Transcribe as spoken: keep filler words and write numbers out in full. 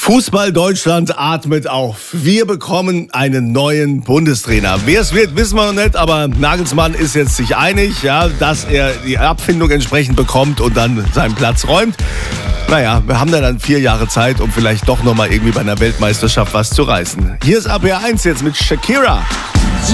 Fußball Deutschland atmet auf. Wir bekommen einen neuen Bundestrainer. Wer es wird, wissen wir noch nicht, aber Nagelsmann ist jetzt sich einig, ja, dass er die Abfindung entsprechend bekommt und dann seinen Platz räumt. Naja, wir haben dann vier Jahre Zeit, um vielleicht doch nochmal irgendwie bei einer Weltmeisterschaft was zu reißen. Hier ist A P eins jetzt mit Shakira.